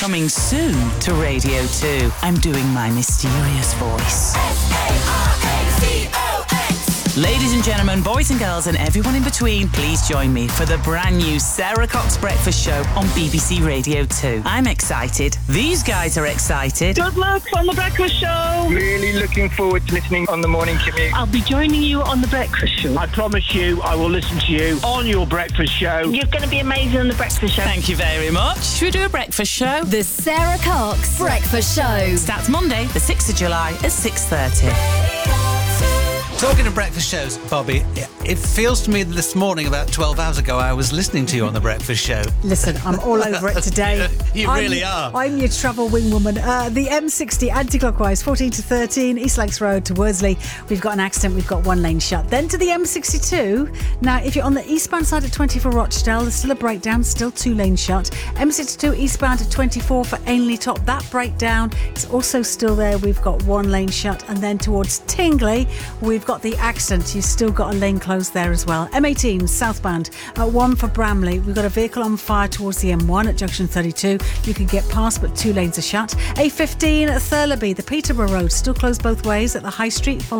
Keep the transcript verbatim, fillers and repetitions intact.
Coming soon to Radio two. I'm doing my mysterious voice. S A R A C O X. Ladies and gentlemen, boys and girls and everyone in between, please join me for the brand new Sarah Cox Breakfast Show on B B C Radio two. I'm excited. These guys are excited. Good luck on the breakfast show. Really looking forward to listening on the morning commute. I'll be joining you on the breakfast show. I promise you I will listen to you on your breakfast show. You're going to be amazing on the breakfast show. Thank you very much. Should we do a breakfast show? The Sarah Cox Breakfast Show. Starts Monday, the sixth of July at six thirty. Talking of breakfast shows, Bobby, it feels to me that this morning, about twelve hours ago, I was listening to you on the breakfast show. Listen, I'm all over it today. You I'm, really are. I'm your travel wing woman. Uh, the M sixty anti-clockwise, fourteen to thirteen, East Lakes Road to Worsley. We've got an accident, we've got one lane shut. Then to the M sixty-two. Now, if you're on the eastbound side of twenty for Rochdale, there's still a breakdown, still two lanes shut. M sixty-two eastbound at twenty-four for Ainley Top. That breakdown is also still there. We've got one lane shut. And then towards Tingley, we've got the accident. You've still got a lane closed there as well. M eighteen southbound at one for Bramley. We've got a vehicle on fire towards the M one at junction thirty-two. You can get past, but two lanes are shut. A fifteen at Thurleby. The Peterborough Road still closed both ways at the High Street.